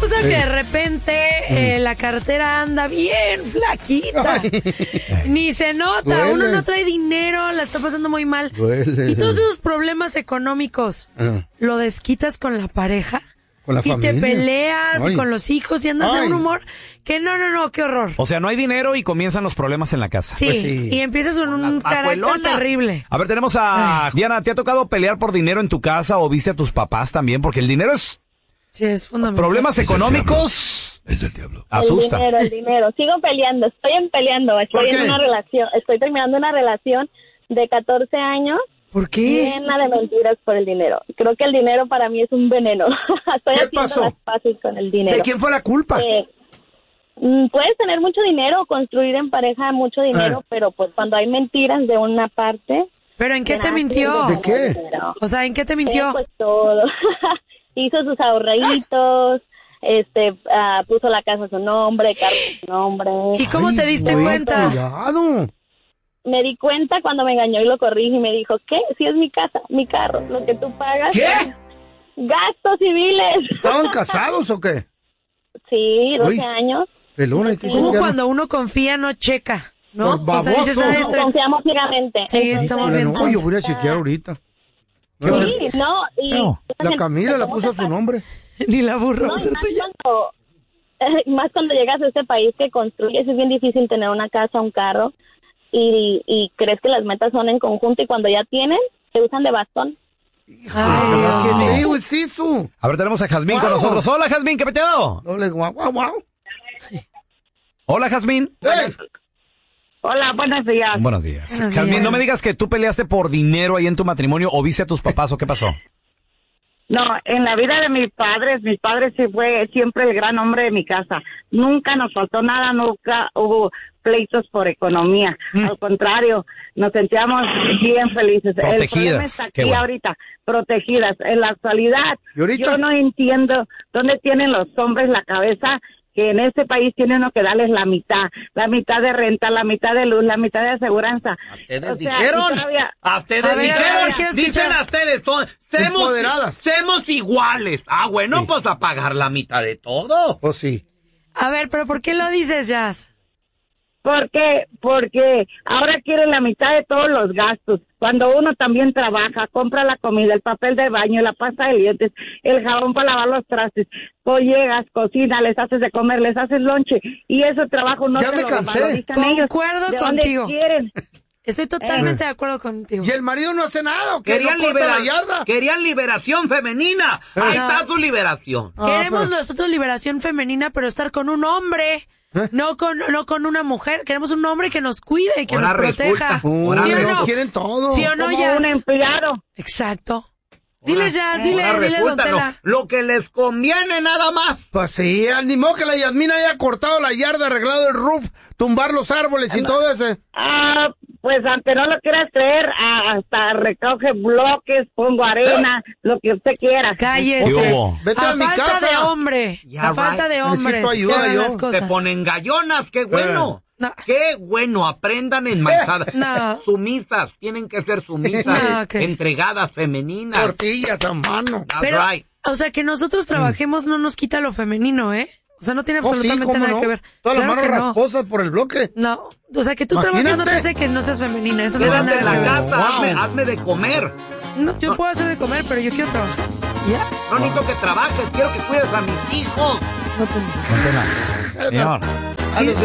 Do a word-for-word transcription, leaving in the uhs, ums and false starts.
pasa Sí. que de repente eh, la cartera anda bien flaquita. Ay. Ni se nota. Duele. Uno no trae dinero, la está pasando muy mal. Duele. Y todos esos problemas económicos, Ah, ¿lo desquitas con la pareja? con la Y familia. te peleas Ay. y con los hijos y andas de Ay. un humor que no, no, no, qué horror. O sea, no hay dinero y comienzan los problemas en la casa. Sí, Pues sí. y empiezas con un las carácter pajuelonas. terrible. A ver, tenemos a Diana. ¿Te ha tocado pelear por dinero en tu casa o viste a tus papás también? Porque el dinero es Sí, es fundamental. problemas económicos. Es del diablo. Asusta. El dinero, el dinero. Sigo peleando, estoy en peleando, ¿Por estoy qué? en una relación, estoy terminando una relación de catorce años ¿Por qué? llena de mentiras por el dinero. Creo que el dinero para mí es un veneno. Estoy ¿Qué haciendo pasó? las paces con el dinero. ¿De quién fue la culpa? Eh, mm, puedes tener mucho dinero, construir en pareja mucho dinero, Ah. pero pues cuando hay mentiras de una parte... ¿Pero en qué te gracias, mintió? ¿De qué? dinero. O sea, ¿en qué te Eh, mintió? pues todo. Hizo sus ahorritos, este, ah, puso la casa a su nombre, carro a su nombre. ¿Y cómo Ay, te diste güey, cuenta? Cuidado. Me di cuenta cuando me engañó y lo corrí y me dijo, ¿qué? Si es mi casa, mi carro, lo que tú pagas. ¿Qué? Gastos civiles. ¿Estaban casados o qué? Sí, doce Uy. años. Pelona, ¿y qué Como hicieron? cuando uno confía, no checa, ¿no? Por O sea, dices, baboso. "Ah, Nos este- confiamos ciegamente. Sí, Entonces, estamos bien No, tontos. yo voy a chequear ahorita. ¿Qué va a Sí, hacer? no, y... No, La Camila la puso a su nombre. Ni la burro No, va a y ser más tuya. cuando, eh, más cuando llegas a este país que construyes, es bien difícil tener una casa, un carro, y, y crees que las metas son en conjunto, y cuando ya tienen, te usan de bastón. Ay, Dios ¿Qué mío. feo es eso? A ver, tenemos a Jazmín con Wow. nosotros. Hola, Jazmín, ¿qué peteo? Doble guau, guau, guau. Hola, Jazmín. ¡Ey! Hola, buenos días. Buenos días. Buenos Jazmín, días. no me digas que tú peleaste por dinero ahí en tu matrimonio o viste a tus papás o qué pasó. No, en la vida de mis padres, mis padres sí fue siempre el gran hombre de mi casa. Nunca nos faltó nada, nunca hubo pleitos por economía. Mm. Al contrario, nos sentíamos bien felices. El Protegidas, problema está qué aquí bueno. ahorita, protegidas. En la actualidad, ¿Y ahorita? yo no entiendo dónde tienen los hombres la cabeza que en este país tiene uno que darles la mitad, la mitad de renta, la mitad de luz, la mitad de aseguranza. ¿Ustedes O sea, dijeron? y todavía- A ustedes A ver, a ver, dijeron. quiero Dicen escuchar. a ustedes, son, semos, Empoderadas. semos iguales. Ah, bueno, Sí. pues a pagar la mitad de todo. Pues sí. A ver, pero ¿por qué lo dices, Jazz? ¿Por qué? Porque ahora quieren la mitad de todos los gastos. Cuando uno también trabaja, compra la comida, el papel de baño, la pasta de dientes, el jabón para lavar los trastes. Tú llegas, cocinas, les haces de comer, les haces lonche. Y ese trabajo no Ya te me lo cansé. valorizan ellos. Concuerdo ¿De dónde contigo. quieren? Estoy totalmente de acuerdo contigo. ¿Y el marido no hace nada o qué? Querían, ¿No corta libera- la yarda? querían liberación femenina. Ahí No. está su liberación. Ah, Queremos pero- nosotros liberación femenina, pero estar con un hombre, ¿Eh? no con no con una mujer. Queremos un hombre que nos cuide y que Ahora nos proteja. resulta, Uy, ahora ¿Sí o no no? quieren todo. ¿Sí o no, Como Jazz? un empleado. Exacto. Dile, Jazz, dile, Ahora dile, don resulta lo, Tela. lo que les conviene nada más. Pues sí, ni modo que la Yasmina haya cortado la yarda, arreglado el roof, tumbar los árboles y todo ese. Ah, pues aunque no lo quieras creer, ah, hasta recoge bloques, pongo arena, lo que usted quiera. Cállese. ¿Qué hubo? Vete a a mi falta casa. de hombre. Yeah, a falta right. de hombres. Necesito ayuda que hagan yo. las Te cosas. ponen gallonas, qué bueno. No. Qué bueno, aprendan enmaizadas. No. Sumisas, tienen que ser sumisas, No, ok. entregadas, femeninas. Tortillas a mano. That's Pero, right. o sea, que nosotros trabajemos no nos quita lo femenino, ¿eh? O sea, no tiene Oh, sí, absolutamente cómo nada no. que ver. Todas las Claro manos que no. rasposas por el bloque. No, o sea, que tú Imagínate. trabajas no te hace que no seas femenina, eso no tiene Quédate en nada que la ver. casa, Wow. hazme, hazme de comer. No, yo puedo hacer de comer, pero yo quiero trabajar. ¿Ya? No necesito que trabajes, quiero que cuides a mis hijos. No te... Señor. A los